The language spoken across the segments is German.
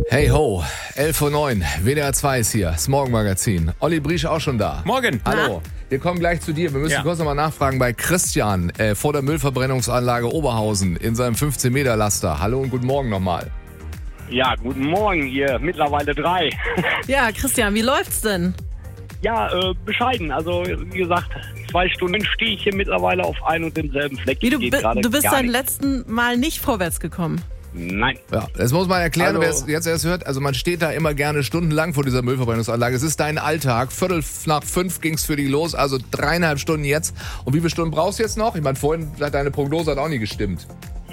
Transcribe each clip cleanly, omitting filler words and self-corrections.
Hey ho, 11:09 Uhr, WDR 2 ist hier, das Morgenmagazin. Olli Briesch auch schon da. Morgen. Hallo. Wir kommen gleich zu dir. Wir müssen kurz nochmal nachfragen bei Christian vor der Müllverbrennungsanlage Oberhausen in seinem 15-Meter-Laster. Hallo und guten Morgen nochmal. Ja, guten Morgen hier, mittlerweile 3. Ja, Christian, wie läuft's denn? Ja, bescheiden. Also, wie gesagt, 2 Stunden stehe ich hier mittlerweile auf ein und demselben Fleck. Wie, du Geht bist gar beim nicht. letzten Mal nicht vorwärts gekommen. Nein. Ja, das muss man erklären, Also- wer es jetzt erst hört. Also man steht da immer gerne stundenlang vor dieser Müllverbrennungsanlage. Es ist dein Alltag. 4:45 ging's für dich los, also 3,5 Stunden jetzt. Und wie viele Stunden brauchst du jetzt noch? Ich meine, vorhin hat deine Prognose auch nie gestimmt.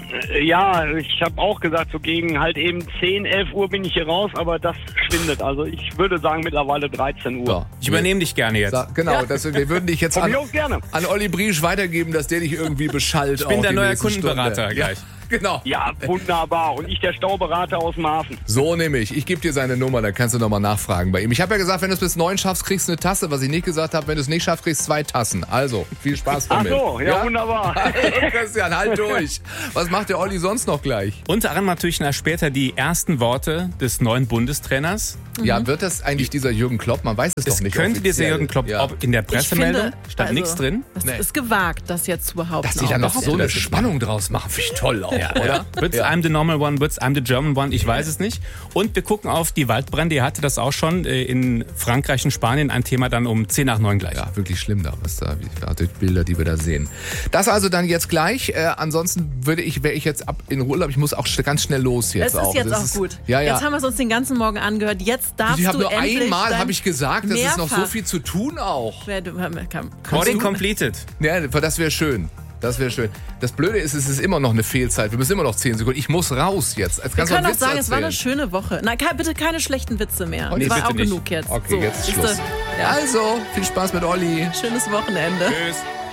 Ja, ich habe auch gesagt, so gegen halt eben 10, 11 Uhr bin ich hier raus, aber das schwindet. Also ich würde sagen mittlerweile 13 Uhr. Ja. Ich übernehme dich gerne jetzt. Genau, wir würden dich jetzt Von an mir aus gerne. Olli Briesch weitergeben, dass der dich irgendwie beschallt. Ich bin auch der die neue nächsten Kundenberater Stunde. gleich. Ja, genau. Ja, wunderbar. Und ich der Stauberater aus dem Hafen. So nämlich. Ich gebe dir seine Nummer, dann kannst du nochmal nachfragen bei ihm. Ich habe ja gesagt, wenn du es bis 9 schaffst, kriegst du eine Tasse. Was ich nicht gesagt habe, wenn du es nicht schaffst, kriegst du 2 Tassen. Also, viel Spaß Ach damit. so, ja, wunderbar. Christian, halt durch. Was macht der Olli sonst noch gleich? Unter anderem natürlich später die ersten Worte des neuen Bundestrainers. Ja, wird das eigentlich dieser Jürgen Klopp? Man weiß es doch Es nicht könnte dieser offiziell. Jürgen Klopp, Ja. ob in der Pressemeldung stand also, nichts drin. Das Nee. ist gewagt, das jetzt zu behaupten. Dass die da noch auch. so eine Spannung draus machen, finde ich toll auch, oder? Wird's I'm the normal one, wird's I'm the German one, ich weiß es nicht. Und wir gucken auf die Waldbrände, ihr hatte das auch schon in Frankreich und Spanien, ein Thema dann um 10:09 gleich. Ja, wirklich schlimm da, was da, die Bilder, die wir da sehen. Das also dann jetzt gleich. Ansonsten wäre ich jetzt ab in Urlaub. Ich muss auch ganz schnell los jetzt Es ist auch. jetzt Das auch gut. Ja, ja. Jetzt haben wir es uns den ganzen Morgen angehört. Jetzt darfst Ich habe du nur endlich einmal dein habe ich gesagt, das ist noch so mehrfach- viel zu tun auch. Boarding completed. Ja, das wäre schön. Das wäre schön. Das Blöde ist, es ist immer noch eine Fehlzeit. Wir müssen immer noch 10 Sekunden. Ich muss raus jetzt. Jetzt Wir kannst du können einen auch Witz sagen, es war eine erzählen. schöne Woche. Nein, bitte keine schlechten Witze mehr. Nee, Es war bitte auch nicht. genug jetzt. Okay, jetzt ist siehste? Schluss. Ja. Also, viel Spaß mit Olli. Schönes Wochenende. Tschüss.